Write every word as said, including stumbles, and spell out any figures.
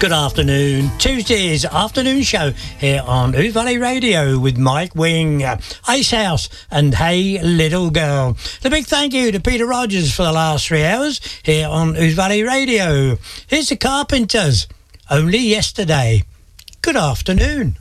Good afternoon. Tuesday's afternoon show here on Ouse Valley Radio with Mike Wing, Ice House and Hey Little Girl. The big thank you to Peter Rogers for the last three hours here on Ouse Valley Radio. Here's the Carpenters, Only Yesterday. Good afternoon.